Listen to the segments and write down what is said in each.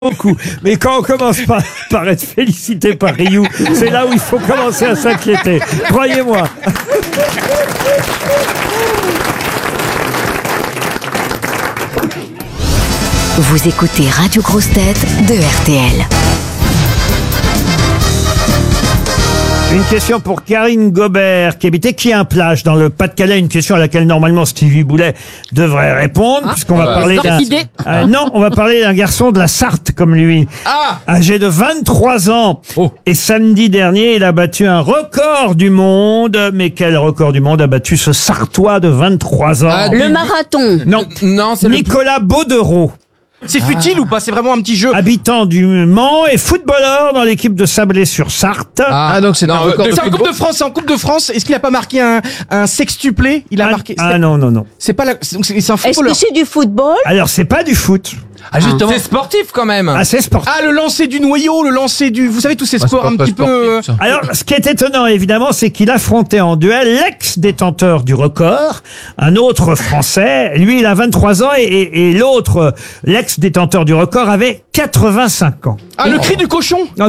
beaucoup. Mais quand on commence par être félicité par Ryu, c'est là où il faut commencer à s'inquiéter. Croyez-moi. Vous écoutez Radio Grosse Tête de RTL. Une question pour Karine Gobert, qui habitait Quillan-Plage dans le Pas-de-Calais. Une question à laquelle normalement Stevie Boulet devrait répondre, puisqu'on va parler d'un... non, on va parler d'un garçon de la Sarthe comme lui. Âgé de 23 ans. Et samedi dernier, il a battu un record du monde. Mais quel record du monde a battu ce Sartois de 23 ans? Le marathon. Non, c'est Nicolas Baudereau. C'est futile ou pas? C'est vraiment un petit jeu. Habitant du Mans et footballeur dans l'équipe de Sablé-sur-Sarthe. Donc c'est un record de C'est en football. Coupe de France, c'est en Coupe de France. Est-ce qu'il a pas marqué un sextuplé? Il a marqué. Non. C'est pas la. C'est un Est-ce footballeur. que c'est du football? Alors, c'est pas du foot. Justement. C'est sportif quand même. Ah, c'est sportif. Le lancer du noyau, le lancer du. Vous savez tous ces sports un petit peu. Alors, ce qui est étonnant, évidemment, c'est qu'il affrontait en duel l'ex-détenteur du record, un autre Français. Lui, il a 23 ans et l'autre, l'ex-détenteur du record, avait 85 ans. Le cri du cochon. Non.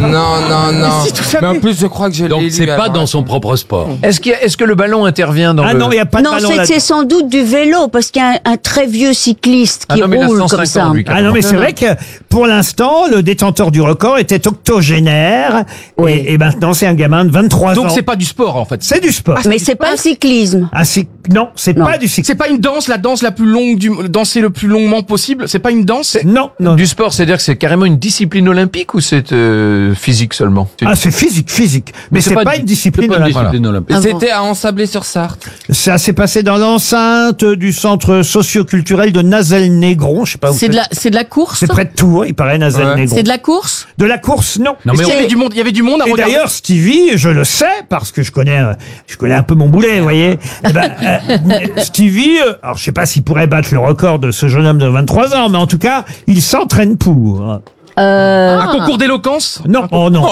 Non. Si, tout ça, Mais en plus, je crois que j'ai Donc c'est pas dans son propre sport. Est-ce que le ballon intervient dans Ah le... non, il n'y a pas de Non, ballon là. c'est sans doute du vélo, parce qu'il y a un très vieux cycliste qui mais il a roule 105 comme ça. ans, lui, Ah non, mais c'est vrai que pour l'instant, le détenteur du record était octogénaire. Oui. Et maintenant, c'est un gamin de 23 ans. Donc c'est pas du sport en fait. C'est du sport. Mais c'est pas le cyclisme. Non, c'est Non. pas du cyclisme. C'est pas une danse, la danse la plus longue danser le plus longuement possible. C'est pas une danse. Non. Du sport, c'est-à-dire que c'est carrément une discipline olympique ou c'est physique seulement? Ah, c'est physique. Mais c'est pas une discipline c'est pas une olympique. discipline olympique. Et c'était à Ensablé-sur-Sarthe. Ça s'est passé dans l'enceinte du centre socio-culturel de Nazel-Négron. Je sais pas où C'est de la course? C'est près de Tours, il paraît, Nazel-Négron. C'est de la course? De la course, non. Non, mais Il y avait du monde. Il y avait du monde à Et regarder. d'ailleurs, Stevie, je le sais, parce que je connais un peu mon boulet, vous voyez. Eh ben, Stevie, alors je sais pas s'il pourrait battre le record de ce jeune homme de 23 ans, mais en tout cas, il s'entraîne pour. Un concours d'éloquence. Non, oh non.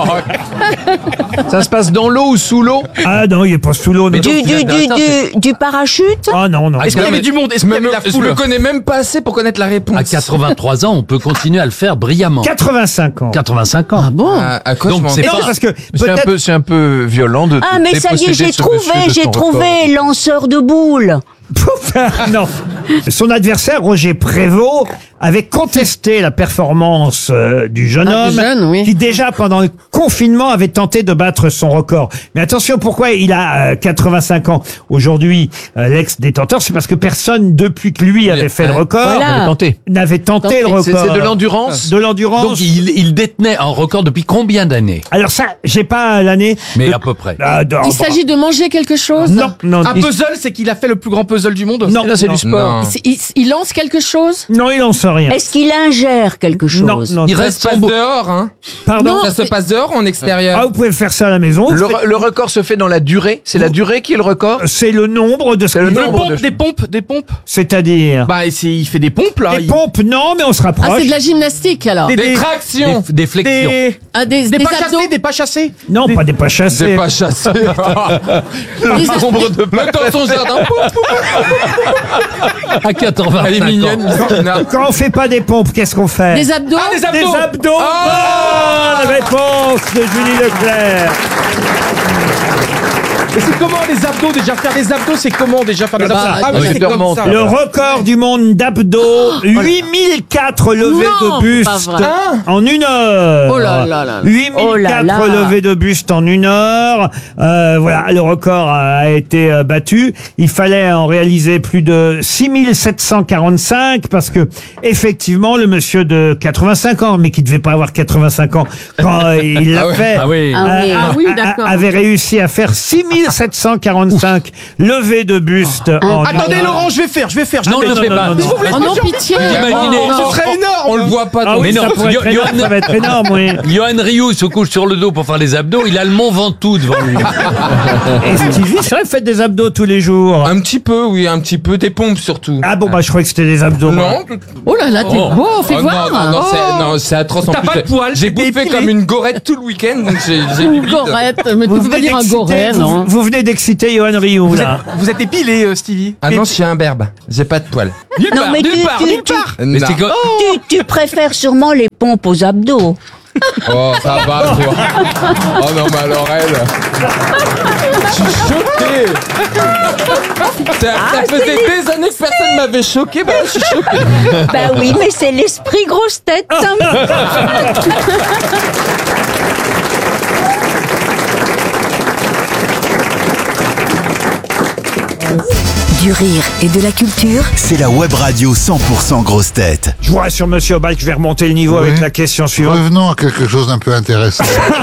Ça se passe dans l'eau ou sous l'eau? Ah non, il est pas sous l'eau. non. Du parachute? Ah non. Est-ce qu'il y avait du monde? Est-ce qu'il y avait la Je foule? le connais même pas assez pour connaître la réponse. À 83 ans, on peut continuer à le faire brillamment. 85 ans. 85 ans. Ah bon? À quoi Donc, je m'en c'est vais? Non, parce que peut-être. C'est un peu violent de. Ah, mais ça y est, j'ai trouvé lanceur de boules. Non. Son adversaire, Roger Prévost, avait contesté la performance du jeune homme, qui déjà pendant le confinement avait tenté de battre son record. Mais attention, pourquoi il a 85 ans aujourd'hui, l'ex-détenteur, c'est parce que personne depuis que lui avait fait le record Voilà. n'avait tenté le record. C'est de l'endurance. De l'endurance. Donc il détenait un record depuis combien d'années? Alors ça, j'ai pas l'année. Mais à peu près. Il s'agit de manger quelque chose? Non. Un puzzle, c'est qu'il a fait le plus grand puzzle du monde. Non, Là, c'est du sport. Non. Il lance quelque chose? Non, il lance rien. Est-ce qu'il ingère quelque chose? Non. Il Ça reste se passe dehors, hein? Pardon. Ça se passe dehors ou en extérieur? Ah, vous pouvez faire ça à la maison. Le record se fait dans la durée. C'est la durée qui est le record. C'est le nombre de ce le qu'il nombre fait. Des pompes. C'est-à-dire. Il fait des pompes là. Des pompes, non, mais on se rapproche. Ah, c'est de la gymnastique alors? Des tractions. Des flexions. Des Des pas abdos? chassés, des pas chassés. Non, pas des pas chassés. C'est pas chassé. Nombre de Mets dans son jardin. à 85 Elle est mignonne, ans. Miskina. Quand on fait pas des pompes, qu'est-ce qu'on fait? Des abdos? Des Des abdos. abdos. Bonne réponse de Julie Leclerc. Et c'est comment les abdos déjà? Faire des abdos, c'est comment déjà faire des abdos? oui, c'est de comme remonte. ça. Le record du monde d'abdos, 8004 levées Non, de buste pas vrai. en 1 heure. Oh là là là là. 8004 Oh là là. levées de buste en 1 heure. Voilà, le record a été battu. Il fallait en réaliser plus de 6745 parce que effectivement, le monsieur de 85 ans, mais qui devait pas avoir 85 ans quand il l'a fait, Ah oui. Ah oui, d'accord. avait réussi à faire 6745 levées de buste en Attendez Laurent, je vais faire. Non, ne le fais pas. Oh non, pitié! Imaginez. Ce serait énorme. On le voit pas. Ah donc. oui, Mais ça non, pourrait être énorme, ça va être énorme, oui. Johan Rioux se couche sur le dos pour faire les abdos. Il a le Mont Ventoux devant lui. Et Stevie, c'est vrai, vous faites des abdos tous les jours. Un petit peu, oui, un petit peu. Des pompes surtout. Ah bon, bah je croyais que c'était des abdos. Non. Oh là là, t'es beau, fais Oh, voir! non, c'est atroce. En T'as plus, pas de poils, j'ai t'es bouffé épilé. comme une gorette tout le week-end, donc j'ai du Une vide. gorette, mais tu Vous peux pas venez dire un d'exciter- goret, non? vous Vous venez d'exciter Johan Rioux, là. Vous êtes épilé, Stevie. Ah non, je suis un berbe. J'ai pas de poils. Non, mais Mais c'est quoi tu préfères sûrement les pompes aux abdos. Oh, ça va, toi. Oh non, mais alors elle. Je suis choqué. Ça faisait des années que personne m'avait choqué. Bah, je suis choqué. Bah oui, mais c'est l'esprit grosse tête. Du rire et de la culture. C'est la web radio 100% grosse tête. Je vous rassure, monsieur Obal, que je vais remonter le niveau avec la question suivante. Revenons à quelque chose d'un peu intéressant.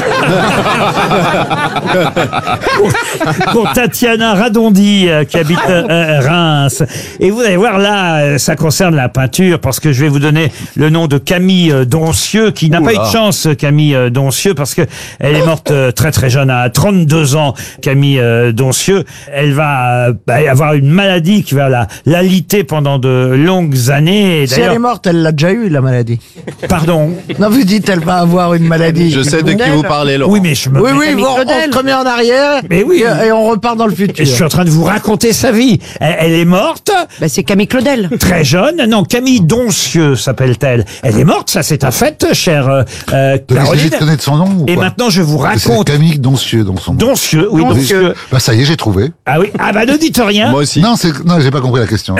Pour Tatiana Radondi, qui habite Reims. Et vous allez voir, là, ça concerne la peinture, parce que je vais vous donner le nom de Camille Doncieux, qui n'a pas eu de chance, Camille Doncieux, parce que elle est morte très très jeune, à 32 ans, Camille Doncieux. Elle va avoir une maladie qui va l'aliter pendant de longues années. Et Si elle est morte, elle l'a déjà eu, la maladie. Pardon. Non, vous dites, elle va avoir une maladie. Je sais de qui vous parlez, Laurent. Oui, mais je me... Oui, bon, on se remet en arrière. Mais oui. Et on repart dans le futur. Et je suis en train de vous raconter sa vie. Elle est morte. Bah, c'est Camille Claudel. Très jeune. Non, Camille Doncieux s'appelle-t-elle. Elle est morte, ça c'est un fait, chère Caroline. Vous connaissez son nom ou Et pas? maintenant, je vous C'est raconte... Camille Doncieux dans son nom. Doncieux, oui, Doncieux. Bah ça y est, j'ai trouvé. Ah oui, ah bah ne dites rien. Moi aussi. Non, j'ai pas compris la question.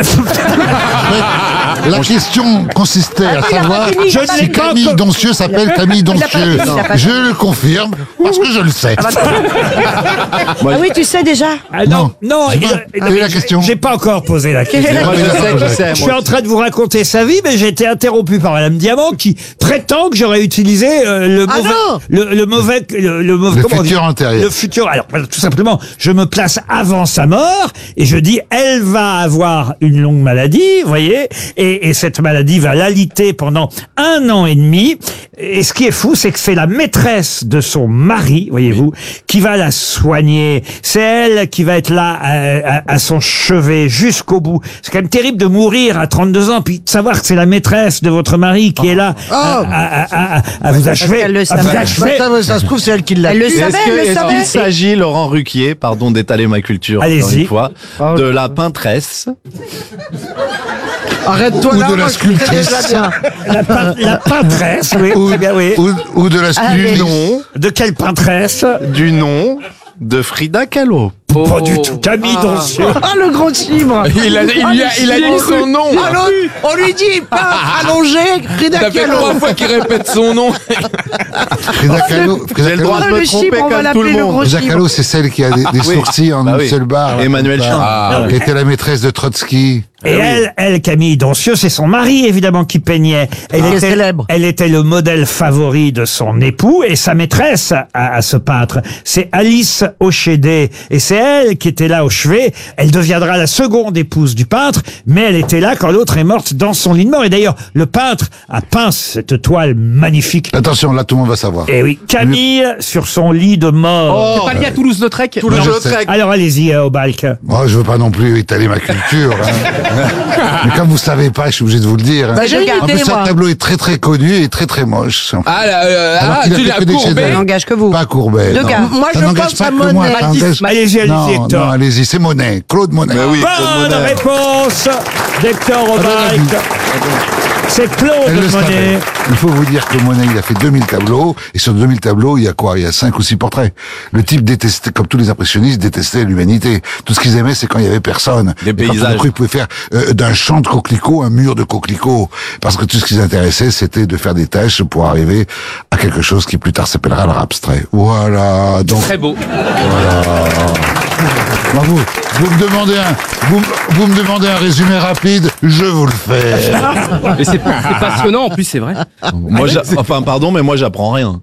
La question consistait à savoir Je ne l'ai si pas Camille encore- Doncieux s'appelle Camille Doncieux. Je le confirme parce que je le sais. Ah oui, tu sais déjà. Ah non, non, J'ai pas- quelle est la question j'ai pas encore posé la question. Moi, je sais. Je suis en train de vous raconter sa vie, mais j'ai été interrompu par Madame Diamant qui prétend que j'aurais utilisé le Ah mauvais, non le mauvais, Le comment on dit futur antérieur. Le futur. Alors, tout simplement, je me place avant sa mort et je dis, elle va avoir une longue maladie, vous voyez, et cette maladie va l'aliter pendant 1 an et demi. Et ce qui est fou, c'est que c'est la maîtresse de son mari, voyez-vous, qui va la soigner. C'est elle qui va être là à son chevet jusqu'au bout. C'est quand même terrible de mourir à 32 ans, puis de savoir que c'est la maîtresse de votre mari qui est là à vous achever. qu'elle le à savait. vous achever. Ça se trouve, c'est elle qui l'a Elle le tué. savait, elle le Est-ce savait. qu'il s'agit, Laurent Ruquier, pardon d'étaler ma culture encore Allez-y. une fois, de la peintresse Arrête-toi Ou là, de la moi, je suis sculptrice. déjà bien. La peintresse, oui, Ou, très bien, oui. ou de la du sculptrice. nom, De quelle peintresse? du nom de Frida Kahlo. Pas du tout. Camille Doncieux. Ah, le gros chibre. Il a dit son nom. Ah, l'autre, on lui dit, pas allongé, Frida Ça fait Kahlo. 3 fois qu'il répète son nom. Frida Kahlo. Frida J'ai le Kahlo. droit de le me chibre, tromper on va comme tout l'appeler le le monde. gros Frida chibre. Kahlo, c'est celle qui a des Oui. sourcils en Bah une oui. seule barre. là, Emmanuel comme ça. Charles. Qui était la maîtresse de Trotsky. Et elle, Camille Doncieux, c'est son mari, évidemment, qui peignait. Elle Qui est célèbre. Elle était le modèle favori de son époux et sa maîtresse à ce peintre. C'est Alice Auchédé. Et c'est elle qui était là au chevet. Elle deviendra la seconde épouse du peintre, mais elle était là quand l'autre est morte dans son lit de mort. Et d'ailleurs, le peintre a peint cette toile magnifique. Attention, là, tout le monde va savoir. Et oui, Camille sur son lit de mort. C'est pas lié à Toulouse-Lautrec. Non, je sais. Alors allez-y, Aubalque. Moi, je veux pas non plus étaler ma culture. Mais comme vous savez pas, je suis obligé de vous le dire. Bah, j'ai En une plus, idée, ce moi. tableau est très très connu et très très moche. Ah, là, Alors qu'il a tu fait l'as que des courbé. chefs-d'œuvre. N'engage que vous. Pas Courbet. non. gars. Moi, Ça je n'engage pense pas à que moi, Monet. ça engage- Allez-y, Non, Hector. non, allez-y, c'est Monet, Claude Monet. Mais oui, Claude Bonne Monet. réponse d'Hector Ah, Aubalque. C'est Elle Claude le savait. Monet. Il faut vous dire que Monet, il a fait 2000 tableaux, et sur 2000 tableaux, il y a quoi? Il y a 5 ou 6 portraits. Le type détestait, comme tous les impressionnistes, détestait l'humanité. Tout ce qu'ils aimaient, c'est quand il y avait personne. Les Et quand tout d'un paysages. coup, ils pouvaient faire d'un champ de coquelicots un mur de coquelicots. Parce que tout ce qui les intéressait, c'était de faire des tâches pour arriver à quelque chose qui plus tard s'appellera l'art abstrait. Voilà. Donc, Très beau. bravo. Vous me demandez un résumé rapide, je vous le fais. Mais c'est passionnant, en plus, c'est vrai. Moi, enfin, pardon, mais moi, j'apprends rien.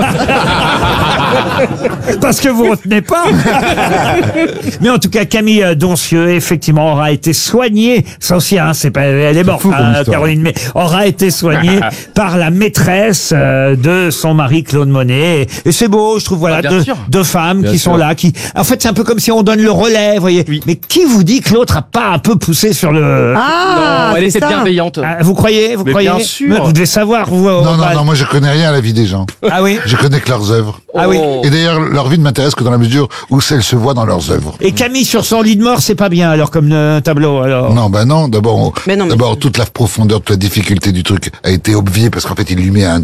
Parce que vous retenez pas. Mais en tout cas, Camille Doncieux, effectivement, aura été soignée. Ça aussi, hein, c'est pas, elle est morte, fou comme hein, histoire. Caroline, mais aura été soignée par la maîtresse de son mari Claude Monet. Et c'est beau, je trouve, voilà, Ah, bien sûr. deux femmes Bien qui sûr. sont là, qui, en fait, c'est un peu comme si on donne le relais, vous voyez. Mais qui vous dit que l'autre a pas un peu poussé sur le... Ah, Non, elle c'est était ça. bienveillante. Vous croyez, croyez Mais croyez bien sûr. Mais vous devez savoir, vous. Non, Bal. non, moi je connais rien à la vie des gens. Ah oui. Je connais que leurs œuvres. Ah oui. Et d'ailleurs, leur vie ne m'intéresse que dans la mesure où celle se voit dans leurs œuvres. Et Camille sur son lit de mort, c'est pas bien alors comme tableau alors. Non, ben non. D'abord, Mais non, mais- d'abord toute la profondeur, toute la difficulté du truc a été obviée parce qu'en fait, il lui met un